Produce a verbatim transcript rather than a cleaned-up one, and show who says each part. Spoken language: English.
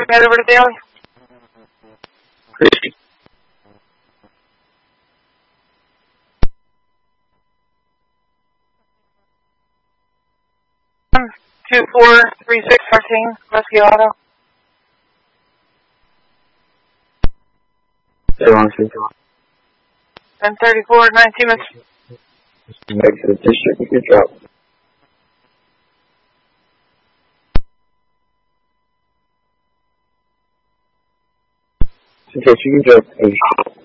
Speaker 1: district head over to Daly.
Speaker 2: Christy.
Speaker 1: Two four three six fourteen, Rescue Auto.
Speaker 2: They're on three four.
Speaker 1: ten thirty-four nineteen minutes.
Speaker 2: Back to the district, you can drop. Okay, you can drop.